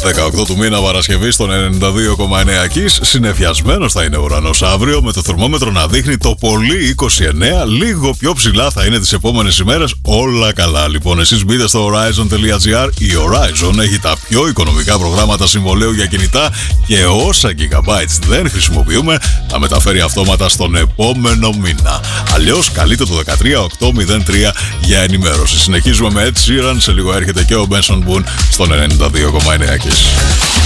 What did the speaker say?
18 του μήνα Παρασκευή στον 92,9 Kiss. Συνεφιασμένος θα είναι ο ουρανός αύριο, με το θερμόμετρο να δείχνει το πολύ 29. Λίγο πιο ψηλά θα είναι τις επόμενες ημέρες. Όλα καλά. Λοιπόν, εσείς μπείτε στο horizon.gr. Η Horizon έχει τα πιο οικονομικά προγράμματα συμβολαίου για κινητά και όσα gigabytes δεν χρησιμοποιούμε τα μεταφέρει αυτόματα στον επόμενο μήνα. Αλλιώς καλείτε το 13803 για ενημέρωση. Συνεχίζουμε με Ed Sheeran. Σε λίγο έρχεται και ο Benson Boone στον 92,9 Kiss.